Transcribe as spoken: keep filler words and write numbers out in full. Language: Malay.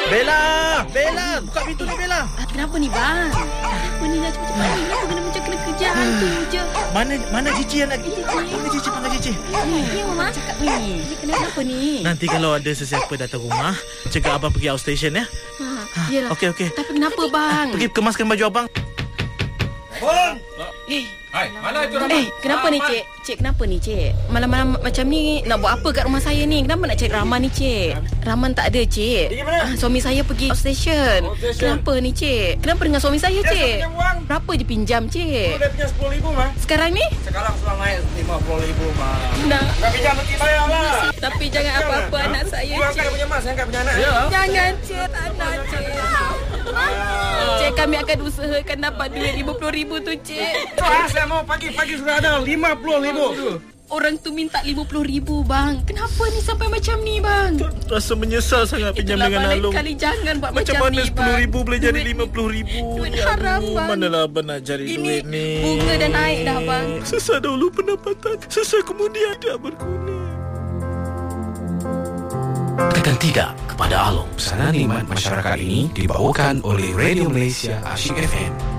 Bella! Bella! Buka pintu ni, Bella! Ah, kenapa ni, bang? Kenapa ni dah cepat-cepat ni? Kenapa kena macam kena kerja hantu je? Mana mana Cici yang nak... Cici. Mana Cici? Panggil Cici. Ni, ni Mama cakap ni. Ni kenapa ni? Nanti kalau ada sesiapa datang rumah, cakap abang pergi outstation ya. Ha, yelah. Okey, okey. Tapi kenapa, bang? Pergi kemaskan baju abang. Bang! Eh, Hai, mana itu Rahman? Eh, kenapa Ah, ni, Cik? Cik, kenapa ni, Cik? Malam-malam macam ni nak buat apa kat rumah saya ni? Kenapa nak cari Rahman ni, Cik? Rahman tak ada, Cik. Pergi mana? Ah, suami saya pergi outstation. Outstation. Kenapa ni, Cik? Kenapa dengan suami saya, Dia Cik? pinjam wang. Berapa je pinjam, Dulu Cik? dia pinjam sepuluh ribu, mah. Sekarang ni? Sekarang sudah naik lima puluh ribu, mah. Nak. Kau pinjam nanti bayar lah. Tapi jangan apa-apa anak saya, Kau angkat Cik. punya mas, saya angkat punya anak. Ya. Jangan, Cik. Tak nak, Cik. Cik, kami akan usahakan dapat duit lima puluh ribu tu, Cik. Ah, saya mau pagi-pagi sudah ada lima puluh ribu. Orang tu minta lima puluh ribu, bang. Kenapa ni sampai macam ni, bang? Rasa menyesal sangat pinjam Itulah dengan lain Alung. kali jangan buat Macam macam, mana ni, sepuluh ribu bang. boleh jadi Duit- lima puluh ribu? duit Ya haram, aduh, bang. Manalah abang nak cari Ini duit ni. bunga dah naik dah, bang. Sesat dahulu pendapatan, sesat kemudian tidak berguna. Tekan tiga kepada Alung. Pesanan nikmat masyarakat ini dibawakan oleh Radio Malaysia Asyik F M.